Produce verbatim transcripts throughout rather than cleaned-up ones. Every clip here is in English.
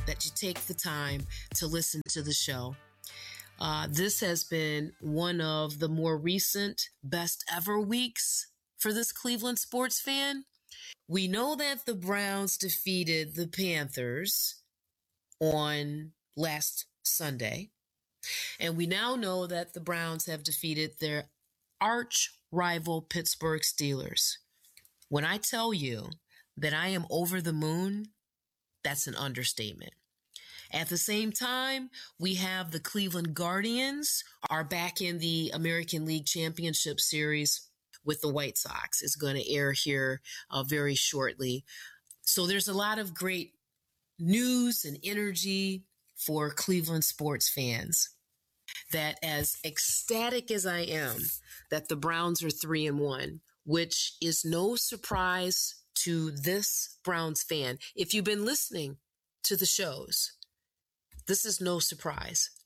that you take the time to listen to the show. Uh, this has been one of the more recent best ever weeks for this Cleveland sports fan. We know that the Browns defeated the Panthers on last Sunday. And we now know that the Browns have defeated their arch rival Pittsburgh Steelers. When I tell you that I am over the moon, that's an understatement. At the same time, we have the Cleveland Guardians are back in the American League Championship Series with the White Sox. It's going to air here uh, very shortly. So there's a lot of great news and energy for Cleveland sports fans. That as ecstatic as I am that the Browns are three and one, which is no surprise to this Browns fan. If you've been listening to the shows, this is no surprise.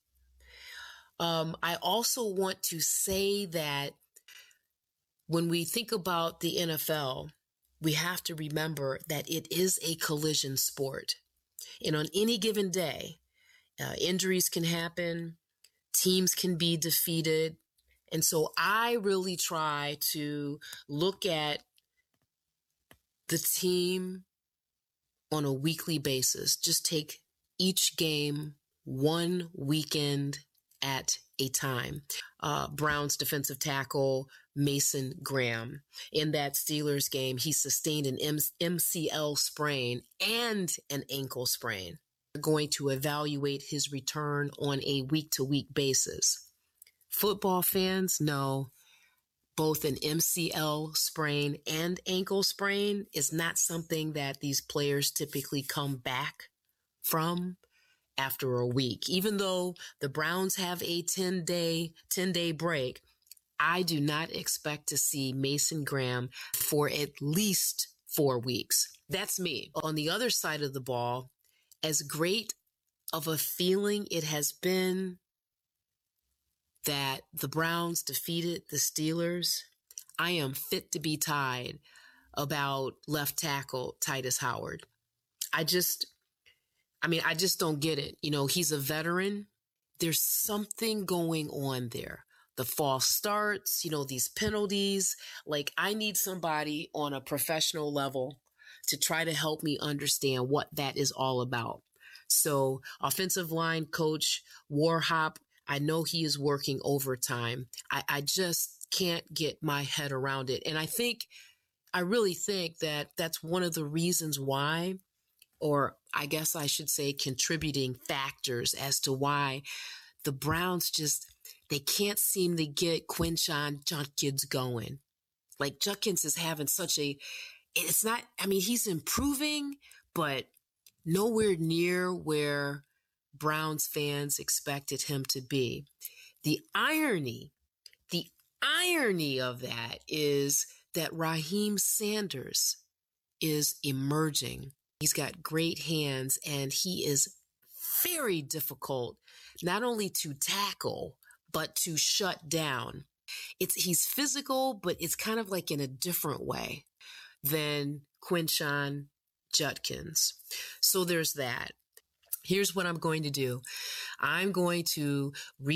Um, I also want to say that when we think about the N F L, we have to remember that it is a collision sport. And on any given day, uh, injuries can happen, teams can be defeated. And so I really try to look at the team on a weekly basis. Just take each game one weekend at a time. Uh, Browns defensive tackle Mason Graham. In that Steelers game, he sustained an M C L sprain and an ankle sprain. We're going to evaluate his return on a week-to-week basis. Football fans know both an M C L sprain and ankle sprain is not something that these players typically come back from after a week. Even though the Browns have a ten-day, ten-day break, I do not expect to see Mason Graham for at least four weeks. That's me. On the other side of the ball, as great of a feeling it has been that the Browns defeated the Steelers, I am fit to be tied about left tackle Titus Howard. I just, I mean, I just don't get it. You know, he's a veteran. There's something going on there. The false starts, you know, these penalties. Like, I need somebody on a professional level to try to help me understand what that is all about. So offensive line coach Warhop, I know he is working overtime. I, I just can't get my head around it. And I think, I really think that that's one of the reasons why, or I guess I should say contributing factors as to why the Browns just, they can't seem to get Quinshon Judkins going. Like, Judkins is having such a, it's not, I mean, he's improving, but nowhere near where Browns fans expected him to be. The irony, the irony of that is that Raheem Sanders is emerging. He's got great hands and he is very difficult, not only to tackle, but to shut down. It's, he's physical, but it's kind of like in a different way than Quinshon Judkins. So there's that. Here's what I'm going to do. I'm going to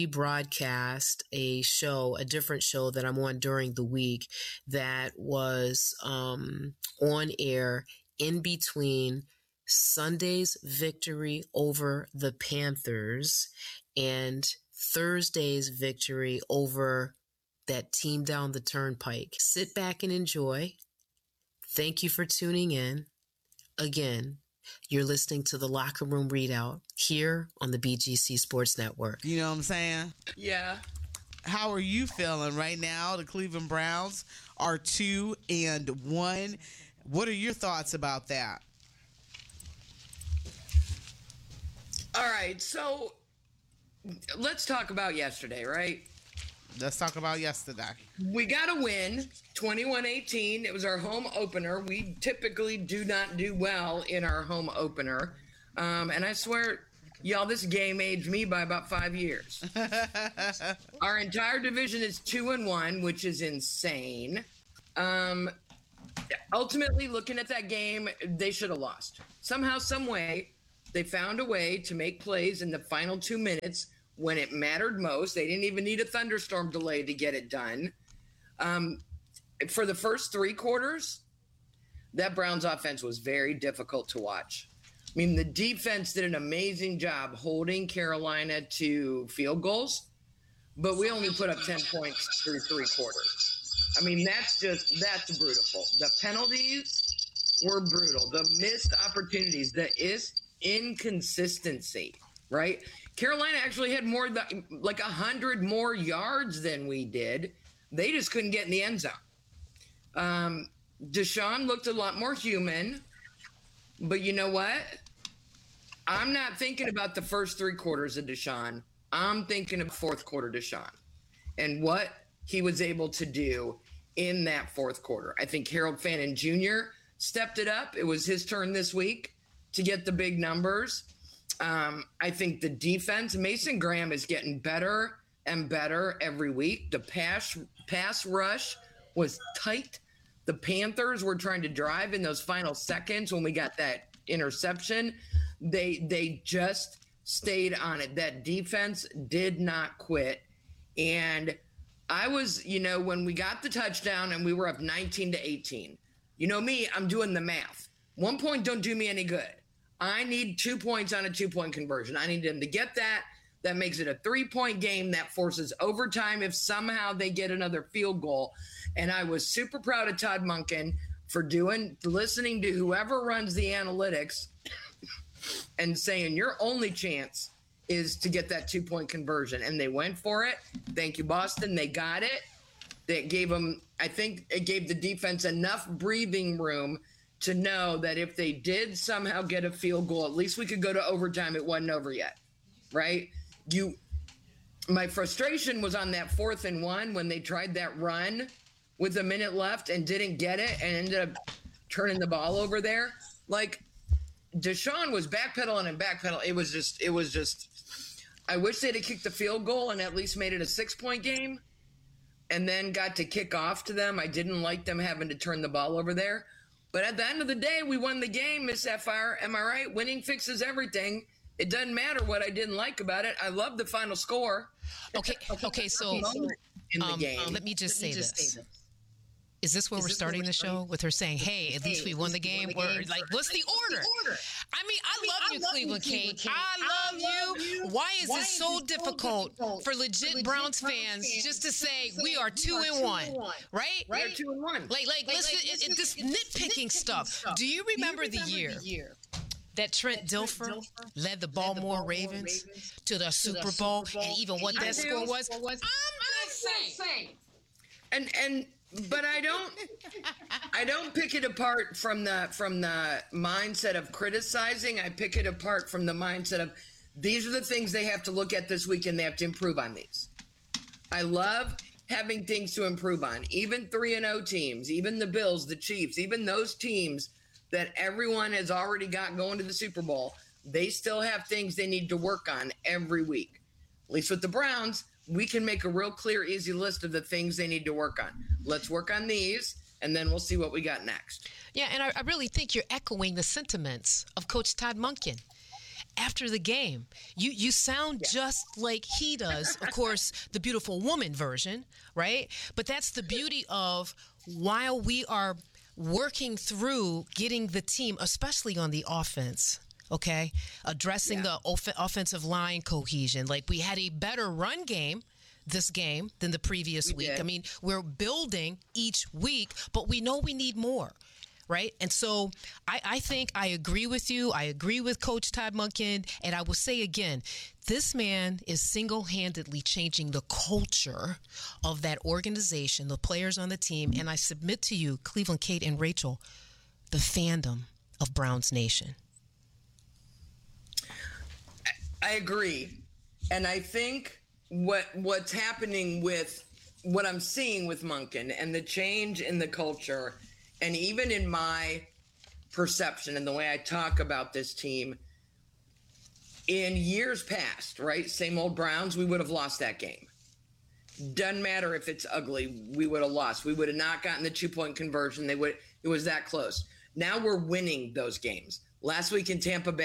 rebroadcast a show, a different show that I'm on during the week that was um, on air in between Sunday's victory over the Panthers and Thursday's victory over that team down the turnpike. Sit back and enjoy. Thank you for tuning in. Again, you're listening to the Locker Room Readout here on the B G C Sports Network. You know what I'm saying? Yeah. How are you feeling right now? The Cleveland Browns are two and one. What are your thoughts about that? All right, so let's talk about yesterday, right? Let's talk about yesterday. We got a win, twenty-one eighteen. It was our home opener. We typically do not do well in our home opener. Um, and I swear, y'all, this game aged me by about five years. Our entire division is two and one, which is insane. Um, ultimately, looking at that game, they should have lost. Somehow, some way, They found a way to make plays in the final two minutes when it mattered most. They didn't even need a thunderstorm delay to get it done. Um, for the first three quarters, that Browns offense was very difficult to watch. I mean, the defense did an amazing job holding Carolina to field goals, but we only put up ten points through three quarters. I mean, that's just, that's brutal. The penalties were brutal. The missed opportunities, the is inconsistency, right? Carolina actually had more, than, like one hundred more yards than we did. They just couldn't get in the end zone. Um, Deshaun looked a lot more human, but you know what? I'm not thinking about the first three quarters of Deshaun. I'm thinking of fourth quarter Deshaun and what he was able to do in that fourth quarter. I think Harold Fannin Junior stepped it up. It was his turn this week to get the big numbers. Um, I think the defense, Mason Graham is getting better and better every week. The pass pass rush was tight. The Panthers were trying to drive in those final seconds when we got that interception. They they just stayed on it. That defense did not quit. And I was, you know, when we got the touchdown and we were up nineteen to eighteen, you know me, I'm doing the math. One point don't do me any good. I need two points on a two-point conversion. I need them to get that. That makes it a three-point game. That forces overtime if somehow they get another field goal. And I was super proud of Todd Monken for doing, listening to whoever runs the analytics and saying your only chance is to get that two-point conversion. And they went for it. Thank you, Boston. They got it. That gave them, I think it gave the defense enough breathing room to know that if they did somehow get a field goal, at least we could go to overtime. It wasn't over yet, right? You, my frustration was on that fourth and one when they tried that run with a minute left and didn't get it and ended up turning the ball over there. Like Deshaun was backpedaling and backpedaling. It was just, it was just, I wish they'd have kicked the field goal and at least made it a six point game and then got to kick off to them. I didn't like them having to turn the ball over there. But at the end of the day, we won the game, Miss Sapphire. Am I right? Winning fixes everything. It doesn't matter what I didn't like about it. I love the final score. Okay, okay, so in the um, game. let me just, Let me say, just this. say this. Is this where Is we're this starting where we're the show starting? with her saying, hey, at least Hey, we at won least the we won game? the We're game like, first. what's the order? order? I mean, I, I mean, love I you, love Cleveland you, Kate. Cleveland Kate. I I love love you. you. Why is Why it is so it so difficult difficult for legit, legit Browns Browns fans fans just to just say to we say are we two are and two one, and one, right? We're two and one. Like, like, Like, listen, like, it, it, this this is- nitpicking nitpicking stuff. stuff. Do you remember, Do you remember the year the year that Trent that Trent Dilfer Dilfer led the Baltimore, Baltimore Ravens, Ravens to the Super Super Bowl, Bowl, and even and what even that what score that was? score was? I'm just saying. And and but I don't I don't pick it apart from the from the mindset of criticizing. I pick it apart from the mindset of these are the things they have to look at this week and they have to improve on these. I love having things to improve on. Even three and oh teams, even the Bills, the Chiefs, even those teams that everyone has already got going to the Super Bowl, they still have things they need to work on every week. At least with the Browns, we can make a real clear, easy list of the things they need to work on. Let's work on these, and then we'll see what we got next. Yeah, and I, I really think you're echoing the sentiments of Coach Todd Monken. After the game, you you sound yeah. just like he does. Of course, the beautiful woman version, right? But that's the beauty of while we are working through getting the team, especially on the offense, okay, addressing yeah. the off- offensive line cohesion. Like we had a better run game this game than the previous we week. Did. I mean, we're building each week, but we know we need more. Right. And so I, I think I agree with you. I agree with Coach Todd Monken. And I will say again, this man is single-handedly changing the culture of that organization, the players on the team. And I submit to you, Cleveland Kate and Rachel, the fandom of Browns Nation. I agree. And I think what what's happening with what I'm seeing with Monken and the change in the culture, and even in my perception and the way I talk about this team, in years past, right? Same old Browns, we would have lost that game. Doesn't matter if it's ugly, we would have lost. We would have not gotten the two-point conversion. They would. It was that close. Now we're winning those games. Last week in Tampa Bay,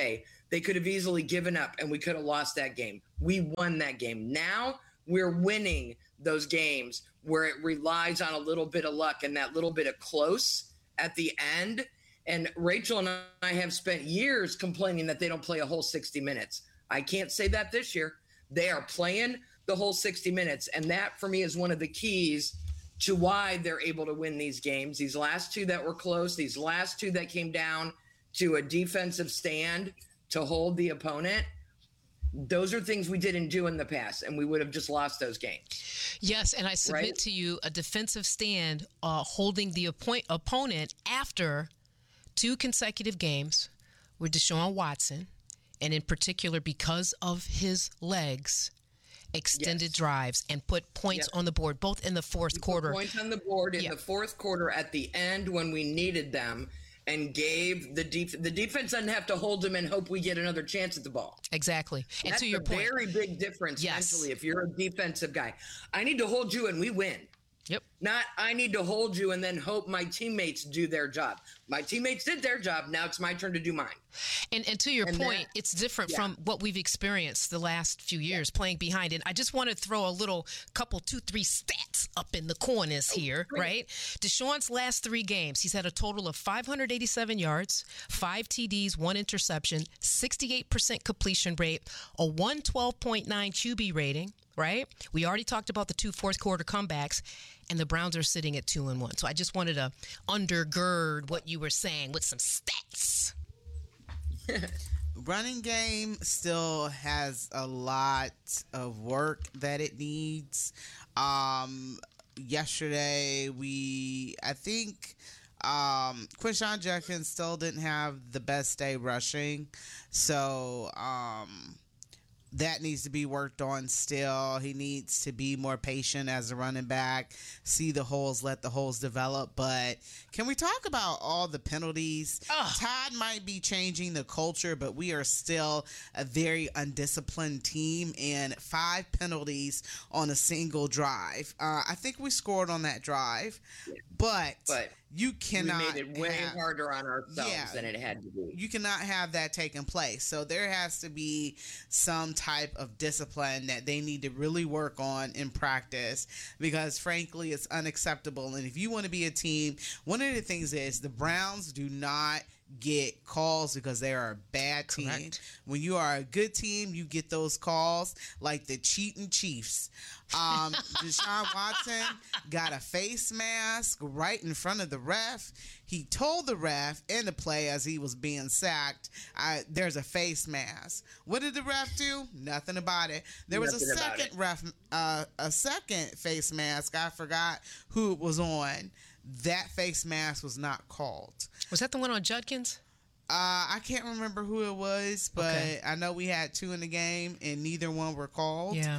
They could have easily given up and we could have lost that game. We won that game. Now we're winning those games where it relies on a little bit of luck and that little bit of close at the end. And Rachel and I have spent years complaining that they don't play a whole sixty minutes. I can't say that this year. They are playing the whole sixty minutes. And that for me is one of the keys to why they're able to win these games. These last two that were close, these last two that came down to a defensive stand to hold the opponent. Those are things we didn't do in the past, and we would have just lost those games. Yes, and I submit Right? to you a defensive stand uh, holding the oppo- opponent after two consecutive games with Deshaun Watson, and in particular because of his legs, extended Yes. drives and put points Yep. on the board, both in the fourth quarter. Points on the board in Yeah. the fourth quarter at the end when we needed them, and gave the def- the defense doesn't have to hold them and hope we get another chance at the ball. Exactly. And That's to your a point, very big difference Yes. mentally if you're a defensive guy. I need to hold you and we win. yep. Not I need to hold you and then hope my teammates do their job. My teammates did their job. Now it's my turn to do mine. And and to your And point, that- it's different yeah. from what we've experienced the last few years playing behind. And I just want to throw a little couple, two, three stats up in the corners here, great. right? Deshaun's last three games, he's had a total of five hundred eighty-seven yards, five T Ds, one interception, sixty-eight percent completion rate, a one twelve point nine Q B rating, right? We already talked about the two fourth quarter comebacks, and the Browns are sitting at two and one. So I just wanted to undergird what you were saying with some stats. Running game still has a lot of work that it needs. Um, yesterday, we, I think, um, Quinshon Judkins still didn't have the best day rushing. So, um, that needs to be worked on still. He needs to be more patient as a running back, see the holes, let the holes develop. But can we talk about all the penalties? Ugh. Todd might be changing the culture, but we are still a very undisciplined team, and five penalties on a single drive. Uh, I think we scored on that drive, but, But you cannot we made it way have- harder on ourselves Yeah. than it had to be. you cannot have that taking place. So there has to be some type of discipline that they need to really work on in practice, because frankly it's unacceptable. And if you want to be a team, one of the things is the Browns do not get calls because they are a bad team. Correct. When you are a good team, you get those calls like the cheating Chiefs. Um, Deshaun Watson got a face mask right in front of the ref. He told the ref in the play as he was being sacked, I, there's a face mask. What did the ref do? Nothing about it. There was Nothing a about second it. ref, uh, a second face mask. I forgot who it was on. That face mask was not called. Was that the one on Judkins? Uh, I can't remember who it was, but Okay. I know we had two in the game and neither one were called. Yeah.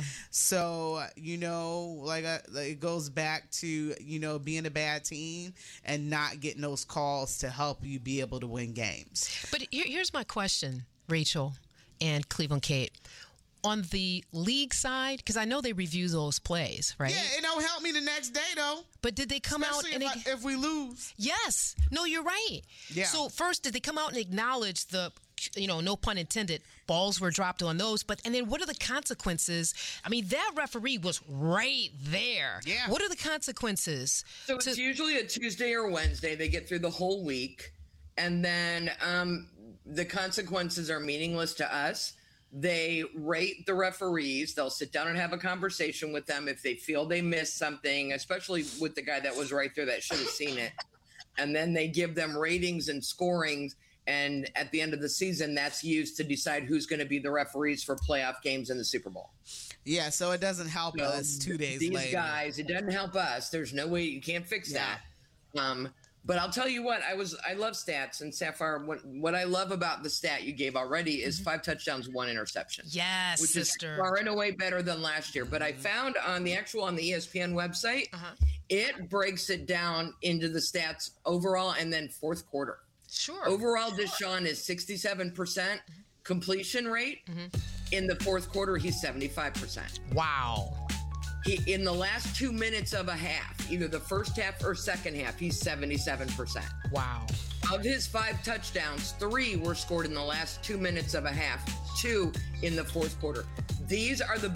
So, you know, like, uh, like it goes back to, you know, being a bad team and not getting those calls to help you be able to win games. But here, here's my question, Rachel and Cleveland Kate. On the league side, because I know they review those plays, right? Yeah, it don't help me the next day, though. But did they come out Especially and if, ag- I, if we lose. yes? No, you're right. Yeah. So first, did they come out and acknowledge the, you know, no pun intended, balls were dropped on those? But and then what are the consequences? I mean, that referee was right there. Yeah. What are the consequences? So to- it's usually a Tuesday or Wednesday. They get through the whole week, and then um, the consequences are meaningless to us. They rate the referees. They'll sit down and have a conversation with them if they feel they missed something, especially with the guy that was right there that should have seen it. And then they give them ratings and scorings. And at the end of the season, that's used to decide who's going to be the referees for playoff games in the Super Bowl. Yeah, so it doesn't help So us two days these later. guys, it doesn't help us. There's no way you can't fix Yeah. that. Um, but I'll tell you what, I was I love stats, and Sapphire. What what I love about the stat you gave already is five touchdowns, one interception, yes, which sister. is far and away better than last year. But I found on the actual on the E S P N website, Uh-huh. it breaks it down into the stats overall and then fourth quarter. Sure. Overall, Deshaun is sixty-seven percent completion rate. Mm-hmm. In the fourth quarter, he's seventy-five percent. Wow. He, in the last two minutes of a half, either the first half or second half, he's seventy-seven percent. Wow. Of his five touchdowns, three were scored in the last two minutes of a half, two in the fourth quarter. These are the